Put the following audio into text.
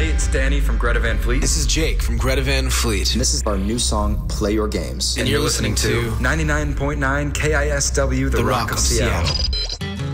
Hey, it's Danny from Greta Van Fleet. This is Jake from Greta Van Fleet. And this is our new song, Play Your Games. And you're listening to 99.9 KISW, The Rock of Seattle.